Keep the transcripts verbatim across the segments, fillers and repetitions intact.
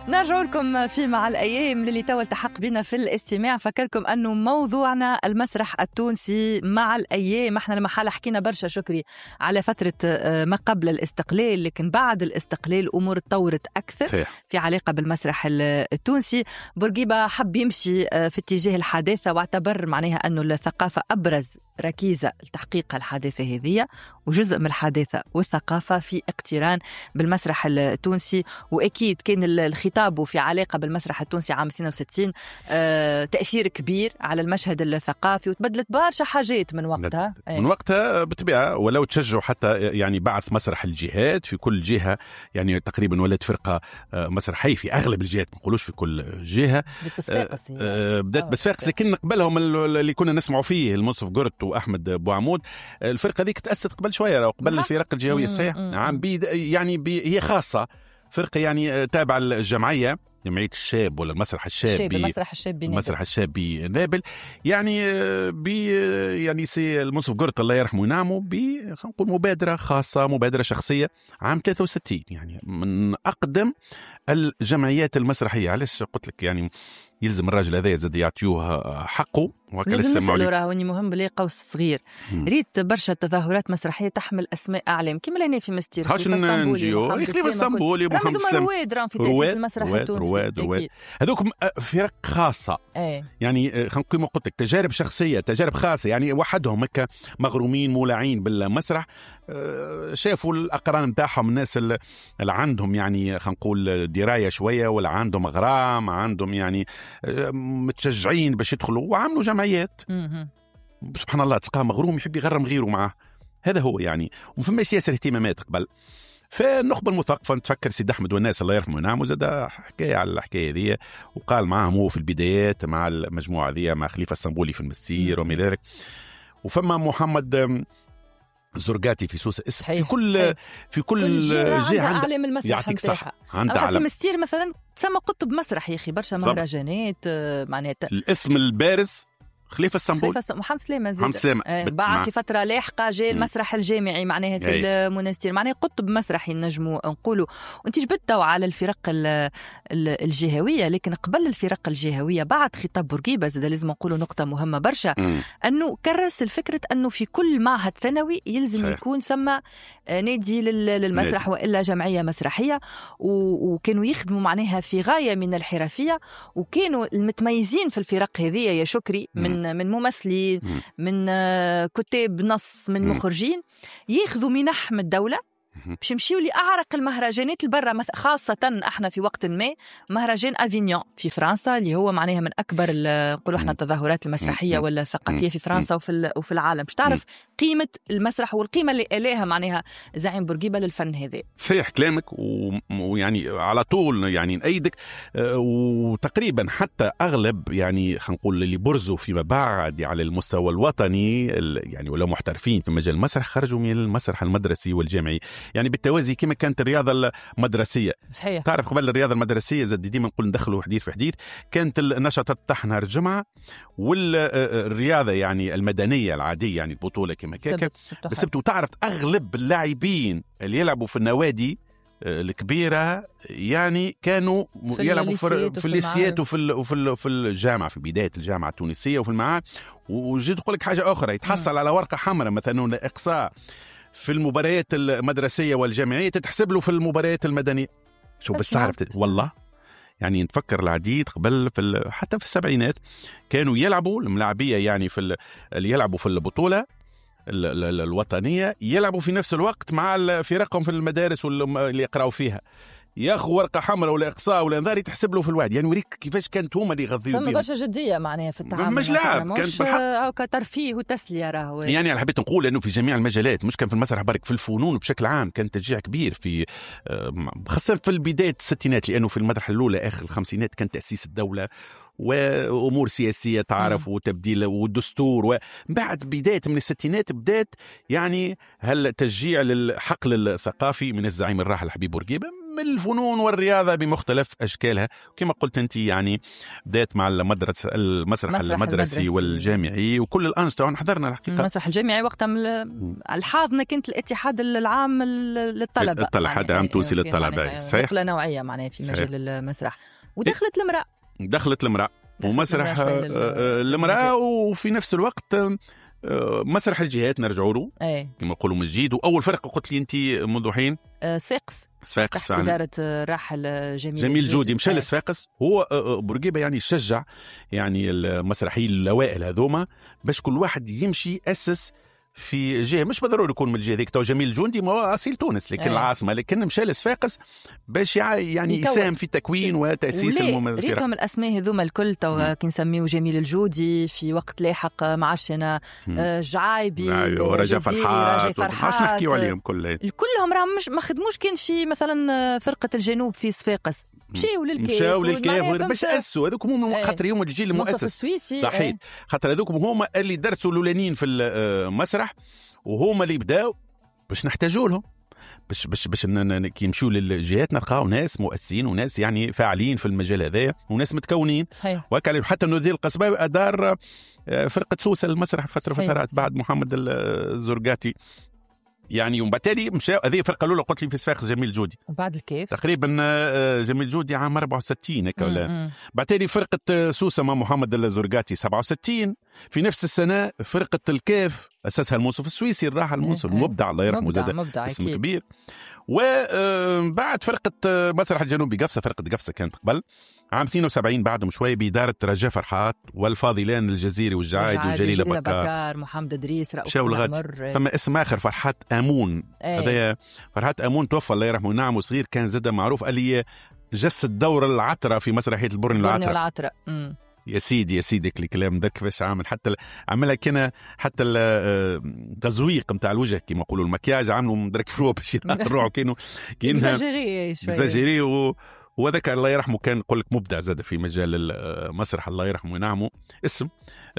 نرجع لكم في مع الأيام اللي توا التحق بنا في الاستماع. فكركم أنه موضوعنا المسرح التونسي مع الأيام. احنا لما حال حكينا برشا شكري على فترة ما قبل الاستقلال، لكن بعد الاستقلال أمور تطورت أكثر صحيح. في علاقة بالمسرح التونسي. بورقيبة حب يمشي في اتجاه الحداثة واعتبر معناها أنه الثقافة أبرز ركيزة لتحقيق الحداثة هذه، وجزء من الحداثة والثقافة في اقتران بالمسرح التونسي. وأكيد كان الخطاب في علاقة بالمسرح التونسي عام اثنين وستين آه تأثير كبير على المشهد الثقافي، وتبدلت برشا حاجات من وقتها من وقتها بطبيعة. ولو تشجعوا حتى يعني بعث مسرح الجهات في كل جهة، يعني تقريبا ولات فرقة مسرحية في أغلب الجهات، ما نقولوش في كل جهة. آه بدأت بسفاقس، لكن قبلهم اللي كنا نسمعوا فيه المنصف قرط وأحمد بوعمود، الفرقة ذيك تأسست قبل شوية قبل الفرق الجهوية الصحيح. عم بي يعني بي هي خاصة فرقة يعني تابعة الجمعية جمعية الشاب ولا المسرح الشاب المسرح الشاب المسرح الشاب بنابل، يعني بي يعني سي المنصف قرط الله يرحمه وينعمه ب خلينا نقول مبادرة خاصة، مبادرة شخصية عام ثلاثة وستين، يعني من أقدم الجمعيات المسرحية. علاش قلت لك يعني يلزم الراجل هذا يزيد يعطيوه حقه. لازم نسألوا راهوني مهم بلي قوس صغير. ريت برشا تظاهرات مسرحية تحمل أسماء أعلام كيما لهنا في مستير هاش نجيو يخليف الاسطنبولي محمد سلام رواد رام في تأسيس المسرح التونسي. هذوك فرق خاصة ايه. يعني خلينا نقول ما قلت لك تجارب شخصية، تجارب خاصة، يعني وحدهم هكا مغرومين مولعين بالمسرح، شافوا الأقران نتاعهم الناس اللي عندهم يعني خلينا نقول دراية شوية ولا عندهم غرام عندهم يعني متشجعين باش يدخلوا وعملوا جمعيات. سبحان الله تلقاه مغروم يحب يغرم غيره معه، هذا هو يعني. وفما سياسة اهتمامات قبل. فالنخبة المثقفة نتفكر سيد أحمد والناس الله يرحمه ونعمه زاد حكاية على الحكاية ذي، وقال معهم هو في البدايات مع المجموعة ذي مع خليفة الاسطنبولي في المستير وما ذلك. وفما محمد زرقاتي في سوسة اسم في كل صحيح. في كل, كل جهة عندها يعطيك صح. عندها في المستير مثلا تسمى قطب مسرح يا أخي، برشا مهرجانات معناتها. الاسم البارز خليفة الاسطنبولي محمد سلامة محمد سلامة آه بعد في فترة لاحقة جاء المسرح الجامعي معناها في المنستير، معناها قطب مسرحي نجموا نقولوا. وانت جبتوا على الفرق الجهوية، لكن قبل الفرق الجهوية بعد خطاب بورقيبة زاد لازم نقولوا نقطة مهمة برشا، م. أنه كرس الفكرة أنه في كل معهد ثانوي يلزم صحيح. يكون ثم نادي للمسرح نادي. وإلا جمعية مسرحية، وكانوا يخدموا معناها في غاية من الحرفية، وكانوا المتميزين في الفرق هذه يا شكري م. من من ممثلين م. من كتاب نص من م. مخرجين ياخذوا منح من الدولة باش يمشيوا لأعرق المهرجانات البرة، خاصة احنا في وقت ما مهرجان افينيون في فرنسا اللي هو معناها من اكبر نقولوا احنا التظاهرات المسرحيه ولا الثقافيه في فرنسا وفي وفي العالم، باش تعرف قيمه المسرح والقيمه اللي قالها معناها زعيم بورقيبة للفن هذا. صحيح كلامك، ويعني على طول يعني نأيدك. وتقريبا حتى اغلب يعني خلينا نقول اللي برزوا فيما بعد على المستوى الوطني يعني ولا محترفين في مجال المسرح خرجوا من المسرح المدرسي والجامعي، يعني بالتوازي كما كانت الرياضة المدرسية. صحيح. تعرف قبل الرياضة المدرسية زاد ديما نقول ندخلوا حديث في حديث، كانت النشاطات تاع نهار الجمعة والرياضة يعني المدنية العادية يعني البطولة كما كانت السبت. وتعرف أغلب اللاعبين اللي يلعبوا في النوادي الكبيرة يعني كانوا في يلعبوا في, في الليسيات وفي وفي في الجامعة في بداية الجامعة التونسية وفي المعاهد. وجيت أقول لك حاجة أخرى، يتحصل م. على ورقة حمراء مثلا إقصاء في المباريات المدرسية والجامعية تتحسب له في المباريات المدنية. شو بس تعرف والله يعني نتفكر العديد قبل في حتى في السبعينات كانوا يلعبوا الملاعبية يعني في اللي يلعبوا في البطولة الوطنية يلعبوا في نفس الوقت مع فرقهم في المدارس اللي يقرأوا فيها، ياخذ ورقه حمراء ولا اقصاء ولا انذار تحسب له في الواد. يعني وريك كيفاش كانت هما اللي يغذيوا بهم. برشا جديه معناها في التعامل، مش لعب كانت او كترفيه وتسليه راهو. يعني انا حبيت نقول انه في جميع المجالات، مش كان في المسرح برك، في الفنون بشكل عام كان تشجيع كبير في خاصه في البدايه الستينات، لانه في المرحله الاولى اخر الخمسينات كان تاسيس الدوله وامور سياسيه تعرف وتبديل والدستور، وبعد بدايه من الستينات بدات يعني هل تشجيع للحقل الثقافي من الزعيم الراحل حبيب بورقيبة بالفنون والرياضة بمختلف أشكالها. كما قلت أنت يعني بدأت مع المدرسة المسرح, المسرح المدرسي, المدرسي والجامعي وكل الأنشطة حضرنا الحقيقة. المسرح الجامعي وقتها الحاضنة كنت الاتحاد العام للطلبة, الاتحاد العام التونسي للطلبة، صحيح. نقلة نوعية معناها في مجال المسرح. ودخلت المرأة دخلت المرأة ومسرح المرأة، وفي نفس الوقت مسرح الجهات نرجعوا له ايه. كما يقولوا من جديد. واول فرقه قلت لي انت منذ حين أه صفاقس صفاقس فعلا إدارة راحل جميل جميل جودي مشى لصفاقس. هو بورقيبه يعني شجع يعني المسرحيين الاوائل هذوما باش كل واحد يمشي اسس في جهه، مش بالضروري يكون من الجهه ذيك. تو جميل جندي ما هو اصيل تونس لكن أيه. العاصمه، لكن مشى لصفاقس باش يعني يساهم في تكوين وتاسيس الممثلين. ريتهم الاسماء هذوما الكل تو كي نسميو جميل الجودي في وقت لاحق معشنا جعايبي ورجا فرحات باش نحكيو عليهم كل كلهم راهم مش ما خدموش كان في مثلا فرقه الجنوب في صفاقس مشاو للكيف مشاو للكيف باش اسسوا. هذوك هما خاطر يوم الجيل المؤسس السويسي صحيح ايه. خاطر هذوك هما اللي درسوا الاولانيين في المسرح وهما اللي بداوا باش نحتاجوا لهم باش باش باش كي نمشيو للجهات نلقاو ناس مؤسسين وناس يعني فاعلين في المجال هذايا وناس متكونين صحيح. وكالي حتى نذير القصباوي ادار فرقه سوسه المسرح فتره صحيح. فترات بعد محمد الزرقاتي يعني. ومن بالتالي مشى هذه الفرقه الاولى قلت لي في صفاقس جميل جودي وبعد الكيف تقريبا جميل جودي عام أربعة وستين هكا ولا. بعدين فرقه سوسه مع محمد الزرقاتي سبعة وستين. في نفس السنه فرقه الكيف اسسها المنصف السويسي الراحل المنصف المبدع الله يرحمه زاد اسم أكيد. كبير. وبعد فرقه مسرح الجنوبي قفصه فرقه قفصه كانت قبل عام اثنين وسبعين بعدهم شوي بإدارة رجاء فرحات والفاضلان الجزيري والجعايد وجليل بكار, بكار محمد إدريس شاو الغد. ثم اسم آخر فرحات أمون هذا ايه. فرحات أمون توفى الله يرحمه نعم وصغير كان زاد معروف اللي جسد دور العطرة في مسرحية البرني والعطرة, والعطرة. يا سيدي يا سيدي الكلام ده كيفاش عامل حتى عملها كنا حتى التزويق نتاع الوجه كما يقولوا المكياج عملوا مدرك فروه باش يطلعوا كانوا كانها زاجيري و وذاك الله يرحمه كان يقول لك مبدع زاد في مجال المسرح الله يرحمه وينعمه. اسم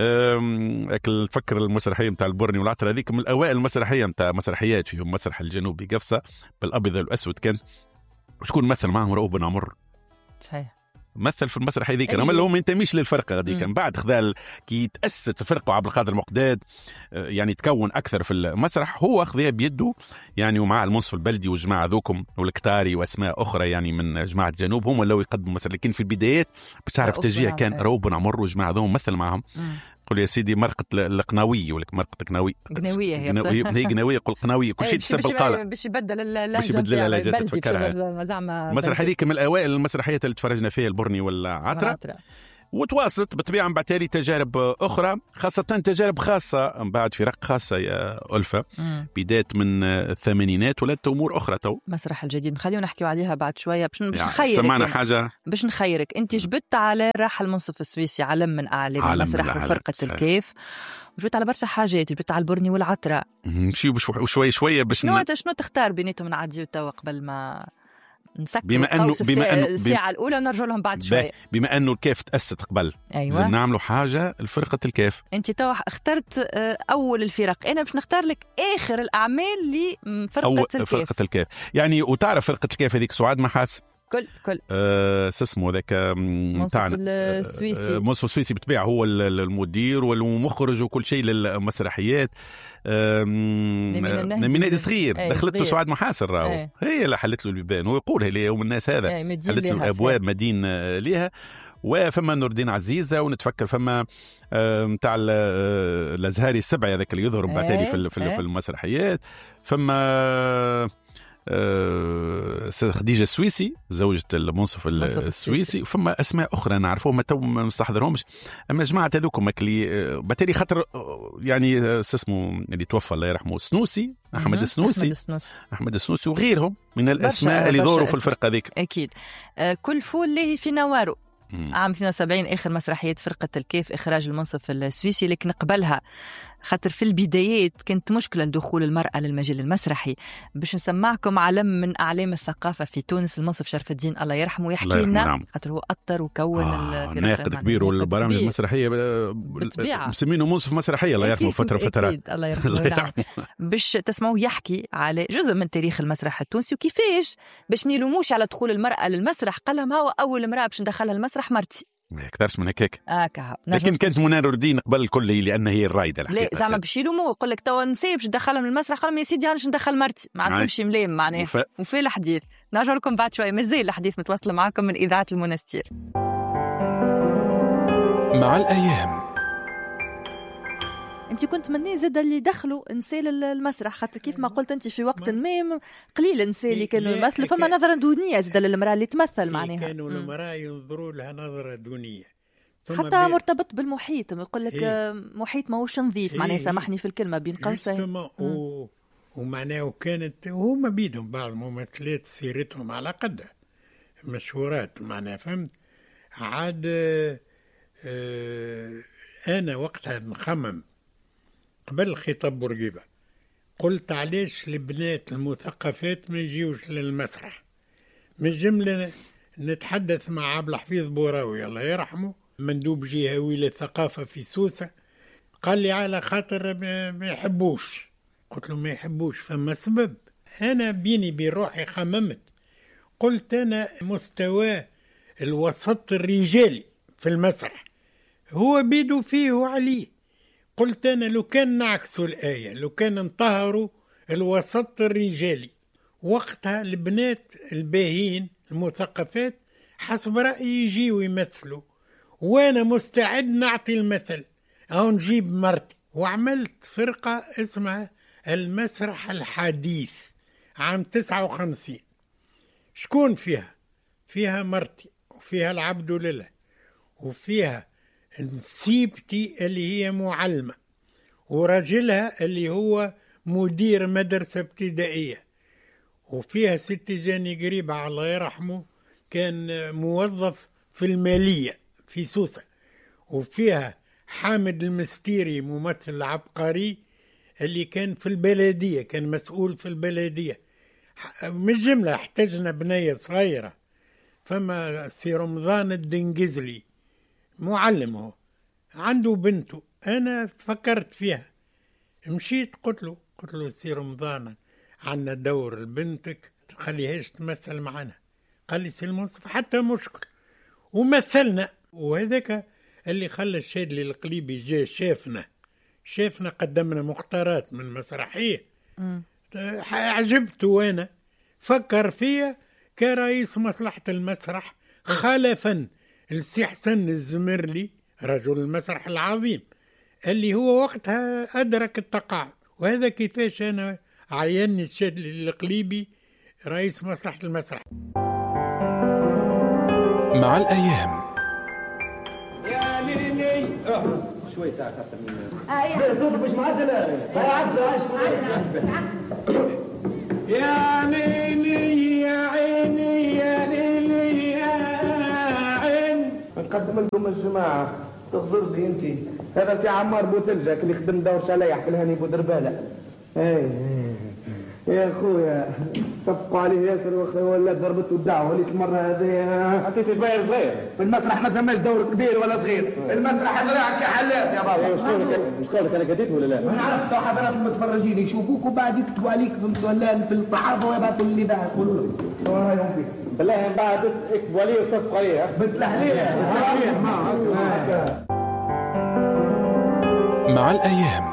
اكل فكر المسرحيه نتاع البرني والعطره هذيك من الاوائل المسرحيه نتاع مسرحيات فيهم مسرح الجنوبي قفصه بالابيض والاسود كان شكون مثل معهم رؤوف بن عمر صحيح مثل في المسرح هذيك رغم اللي هو ما ينتميش للفرقه هذيك. من بعد خذا كي تاسست فرقه عبد القادر المقداد يعني تكون اكثر في المسرح هو خذها بيده يعني ومع المنصف البلدي والجماعه ذوكم والكتاري واسماء اخرى يعني من جماعه الجنوب هم اللي يقدموا مسرح. لكن في البدايات باش تعرف تشجيع كان رؤوف بن عمر وجماعه ذوم مثل معهم. قول يا سيدي مرقة القناوية ولك مرقة قناوي قناوية هي هي قناوية قل قناوية كل شيء تسبب القالة باش يبدل اللهجة باش يبدل اللهجة تفكرها زعما المسرح هذيك من الأوائل المسرحيات اللي تفرجنا فيها البرني والعطرة وتواصلت بالطبيعة بعد تالي تجارب أخرى خاصة تجارب خاصة بعد فرق خاصة يا ألفة بداية من الثمانينات ولات أمور أخرى تو مسرح الجديد نخلينا نحكي عليها بعد شوية باش يعني نخيرك سمعنا حاجة باش نخيرك أنت جبت على راحل المنصف السويسي علم من أعلام المسرح وفرقة الكيف جبت على برشا حاجات جبت على البرني والعطرة نمشيو بشوي شوية باش شنو ن... شنو تختار بيناتهم نعديو توا قبل ما نسكر بما انه بما انه الساعه الاولى ونرجع لهم بعد شويه. بما انه الكيف تاسست قبل ايوه نعملوا حاجه لفرقه الكيف. انت تو اخترت اول الفرق انا باش نختار لك اخر الاعمال لفرقه الكيف. فرقه الكيف يعني وتعرف فرقه الكيف هذيك سعاد محاس كل كل أه اسمه ذاك تاعنا السويسي منصف السويسي بالطبيعه هو المدير والمخرج وكل شيء للمسرحيات. من نادي صغير ايه دخلت له سعاد محاسن راهو ايه. هي اللي حلت له البيبان ويقول هي يوم الناس هذا ايه حلت له الابواب مدين ليها. وفما نور الدين عزيزه ونتفكر فما نتاع الازهري السبعي هذاك اللي يظهر بعد تالي في في المسرحيات. فما خديجة السويسي زوجة المنصف السويسي وفما أسماء أخرى نعرفوهم ما تو ما نستحضرهمش. أما جماعة هذوكم اللي بتالي خاطر يعني اسمه اللي توفى الله يرحمه سنوسي أحمد السنوسي أحمد السنوسي وغيرهم من الأسماء اللي دوروا في الفرقة ذيك أكيد. آه كل فول له في نواره عام اثنين وسبعين آخر مسرحيات فرقة الكيف إخراج المنصف السويسي، لكن قبلها خاطر في البدايات كانت مشكلة دخول المرأة للمجال المسرحي. باش نسمعكم علم من أعلام الثقافة في تونس، المنصف شرف الدين الله يرحمه، يحكي لنا خاطر هو أطر وكون آه ناقد كبير والبرامج المسرحية مسمينه منصف مسرحية الله يرحمه فترة فترة الله يرحمه. باش تسمعوه يحكي على جزء من تاريخ المسرح التونسي وكيفاش باش ما يلوموش على دخول المرأة للمسرح، قال لهم هو أول امرأة باش ندخلها المسرح مرتي. ما يكثرش من هكاك. آه لكن كانت منار الدين قبل الكل لأن هي الرايدة. لا زعما باش يلوموا يقول لك توا نسيب باش ندخلها من المسرح، قال لهم يا سيدي هانش ندخل مرتي، ما عندهمش ملام معناها. وف... وفي الحديث نرجع لكم بعد شوي، مازال الحديث متواصل معكم من إذاعة المنستير. مع الأيام انت كنت مني زاد اللي دخلوا نساء المسرح، خاطر كيف ما قلت انت في وقت ما قليل النساء اللي كانوا يمثلوا، فما نظره دونيه زاد للمراه اللي تمثل معناها. كانوا المراه ينظروا لها نظره دونيه، حتى بي... مرتبط بالمحيط، يقول لك إيه؟ محيط ماهوش نظيف معناها، إيه؟ سامحني في الكلمه بين قوسين. و... ومعناه كانت هما بيدهم بعض الممثلات سيرتهم على قدها مشهورات معناها، فهمت. عاد آه... انا وقتها نخمم قبل خطاب بورقيبة، قلت علاش البنات المثقفات ما يجيوش للمسرح. من جملة نتحدث مع عبد الحفيظ بوراوي الله يرحمه، مندوب جهوي للثقافة في سوسة، قال لي على خاطر ما يحبوش. قلت له ما يحبوش فما سبب. أنا بيني بروحي خممت، قلت أنا مستوى الوسط الرجالي في المسرح هو بيدو فيه وعليه. قلت أنا لو كان نعكسوا الآية، لو كان انطهروا الوسط الرجالي، وقتها البنات الباهين المثقفات حسب رأيي يجيوا يمثلوا، وأنا مستعد نعطي المثل. أو نجيب مرتي، وعملت فرقة اسمها المسرح الحديث عام تسعة وخمسين. شكون فيها؟ فيها مرتي، وفيها العبد لله، وفيها نسيبتي اللي هي معلمة، ورجلها اللي هو مدير مدرسة ابتدائية، وفيها ست جاني قريبة الله يرحمه كان موظف في المالية في سوسة، وفيها حامد المستيري ممثل عبقري اللي كان في البلدية، كان مسؤول في البلدية. من جملة احتاجنا بنية صغيرة، فما سي رمضان الدنجزلي معلم هو عنده بنته، أنا فكرت فيها، مشيت قلت له قلت له سي رمضان عنا دور لبنتك تخليهاش تمثل معنا. قال لي سي المنصف حتى مشكل، ومثلنا. وهذاك اللي خلى الشادلي القليبي جاء شافنا شافنا قدمنا مختارات من مسرحية عجبته، وانا فكر فيها كرئيس مصلحة المسرح خلفا السي حسن الزمرلي رجل المسرح العظيم اللي هو وقتها أدرك التقاعد. وهذا كيفاش أنا عيني الشادلي القليبي رئيس مصلحة المسرح. مع الأيام يا ليلي شوي ساعة أكثر من هاي صوتك مش معدل هاي عدل يا ليلي يا عيني يا ليلي يا عين. نقدم لكم الجماعة تغزر لي انت، هذا سي عمار بوتلجك اللي خدم دور شلايح في الهاني بودربالة. اي يا خويا صفقوا عليه ياسر ولا ضربته الدعوه وليت المره هذه عطيته صغير صغير في المسرح ما ثماش دور كبير ولا صغير، المسرح هذراك يا حلات يا بابا. مش قولك مش قولك انا قديت ولا لا؟ ما نعرفش. تو حضرات المتفرجين يشوفوك وبعد يكتبوا عليك في في الصحافه ويبعثوا للاذاعه يقولوا لك شو رايهم فيك. بالله من بعد اكتبوا عليه وصفقوا عليه بالتحليل. مع الأيام